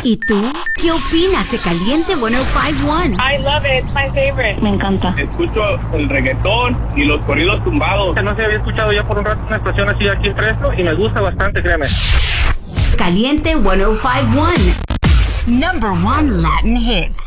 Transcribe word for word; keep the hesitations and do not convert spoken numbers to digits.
¿Y tú? ¿Qué opinas de Caliente ciento cincuenta y uno? I love it. It's my favorite. Me encanta. Escucho el reggaetón y los corridos tumbados. No se había escuchado ya por un rato una estación así aquí en Fresno y me gusta bastante, créeme. Caliente ciento cincuenta y uno. Number one Latin hits.